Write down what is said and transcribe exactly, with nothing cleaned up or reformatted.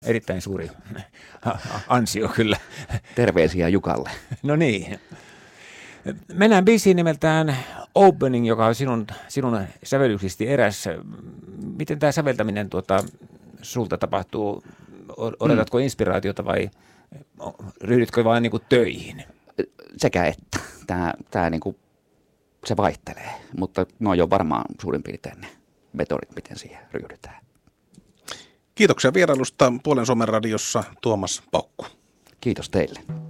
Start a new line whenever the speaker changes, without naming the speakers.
Erittäin suuri ansio kyllä.
Terveisiä Jukalle.
No niin. Mennään biisiin nimeltään Opening, joka on sinun, sinun sävellyksistä eräs. Miten tämä säveltäminen tuota, sulta tapahtuu? Odotatko mm. inspiraatiota vai ryhdytkö vain niin kuin töihin?
Sekä että. Tämä, tämä niin kuin, se vaihtelee, mutta no jo varmaan suurin piirtein ne metodit, miten siihen ryhdytään.
Kiitoksia vierailusta Puolen Suomen radiossa Tuomas Paukku.
Kiitos teille.